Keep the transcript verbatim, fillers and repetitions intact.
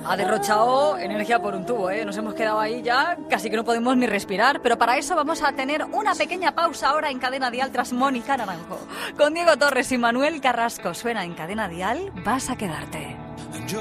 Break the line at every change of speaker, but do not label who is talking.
Ha derrochado energía por un tubo, ¿eh? Nos hemos quedado ahí ya, casi que no podemos ni respirar, pero para eso vamos a tener una pequeña pausa ahora en Cadena Dial tras Mónica Naranjo. Con Diego Torres y Manuel Carrasco suena en Cadena Dial, Vas a quedarte.